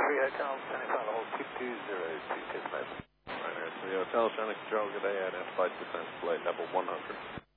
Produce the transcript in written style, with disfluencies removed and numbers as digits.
Hotel, 75, hold 2202, Kismet. Right, here. 3 Hotel, trying to control, good day, INS flight descent, flight level 100.